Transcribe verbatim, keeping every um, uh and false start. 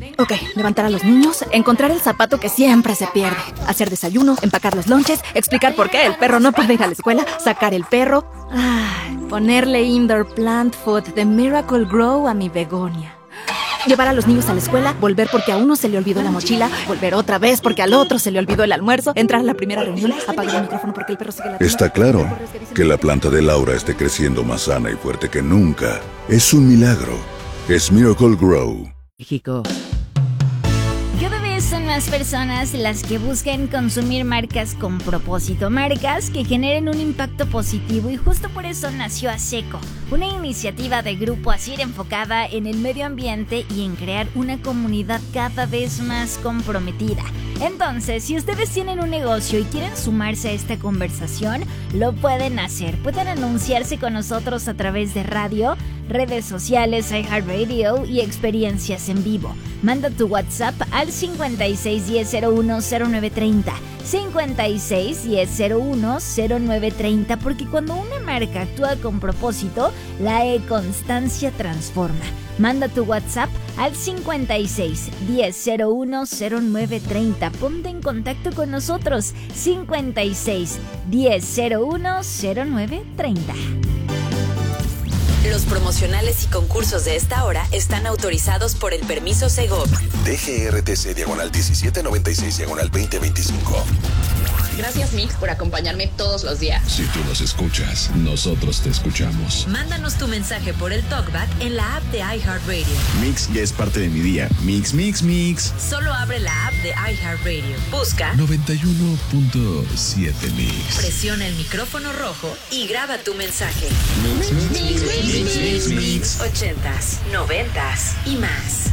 Ok, levantar a los niños, encontrar el zapato que siempre se pierde, hacer desayuno, empacar los lonches, explicar por qué el perro no puede ir a la escuela, sacar el perro, ay, ponerle indoor plant food de Miracle Grow a mi begonia. Llevar a los niños a la escuela, volver porque a uno se le olvidó la mochila, volver otra vez porque al otro se le olvidó el almuerzo, entrar a la primera reunión, apagar el micrófono porque el perro sigue la... Está claro que la planta de Laura esté creciendo más sana y fuerte que nunca. Es un milagro. Es Miracle Grow. México. Cada vez son más personas las que buscan consumir marcas con propósito, marcas que generen un impacto positivo, y justo por eso nació ASECO, una iniciativa de Grupo ASIR enfocada en el medio ambiente y en crear una comunidad cada vez más comprometida. Entonces, si ustedes tienen un negocio y quieren sumarse a esta conversación, lo pueden hacer. Pueden anunciarse con nosotros a través de radio, redes sociales, iHeartRadio y experiencias en vivo. Manda tu WhatsApp al cincuenta y seis, diez, cero uno, cero nueve treinta. cincuenta y seis, diez, cero uno, cero nueve treinta, porque cuando una marca actúa con propósito, la e-constancia transforma. Manda tu WhatsApp al cincuenta y seis, diez, cero uno, cero nueve treinta. Ponte en contacto con nosotros. cincuenta y seis, diez, cero uno, cero nueve treinta. Los promocionales y concursos de esta hora están autorizados por el permiso Segov. D G R T C diagonal diecisiete noventa y seis diagonal veinte veinticinco. Gracias, Mix, por acompañarme todos los días. Si tú nos escuchas, nosotros te escuchamos. Mándanos tu mensaje por el TalkBack en la app de iHeartRadio. Mix ya es parte de mi día. Mix, mix, mix. Solo abre la app de iHeartRadio. Busca noventa y uno punto siete Mix. Presiona el micrófono rojo y graba tu mensaje. Mix, mix, mix, mix, mix, mix, mix. Ochentas, noventas y más.